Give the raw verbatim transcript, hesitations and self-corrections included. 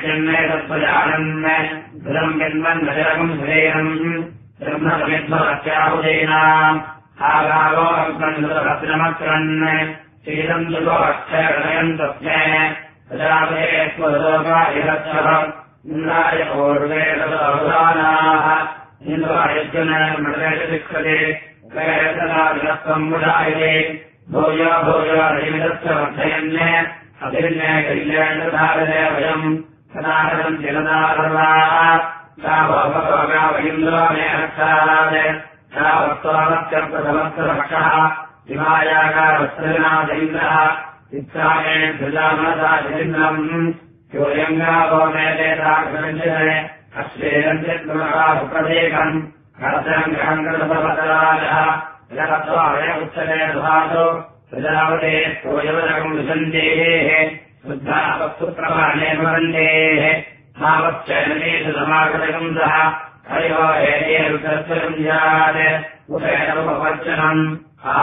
तत्त्वजानन् धृतम् जन्मन् नजरकम् हृदयम् ब्रह्मसमिध्वरस्याहुजैनाम् आगावो अग्नमक्रन् शीलम् दुतो अक्षयहृदयम् तस्मै प्रजापते स्वलोकायः इन्द्राय पूर्वे तदवधानाः इन्द्रायज्ञन मृदेशशिक्षते कयतनादिनत्वम् मुदायते भूयो भूयो रविदस्य वर्धयन् अभिन्ने कल्याणधारणे वयम् सदानम् जलदारवाः सा भवभोगा वयिन्द्रो मे रक्षात् सा वस्त्वामत्यर्थसमस्तरक्षः हिमायागावस्त्रनाथेन्द्रः इच्छामे धृजामनसा जलिन्द्रम् योऽयङ्गावो मे देताक्षरञ्जने अश्वेरञ्जित्प्रदेकम् हरसम् ग्रहङ्कृतपतराजः जगत्वाय उच्चते सुभासो प्रजापते सोऽयवनकम् विसन्देः शुद्धापस्तुप्रभाणे वन्देः मावच्चयनेषु समागतकम् सः हरिवो हेये रुद्रस्वरम् स्यात् उपेनमुपवर्चनम्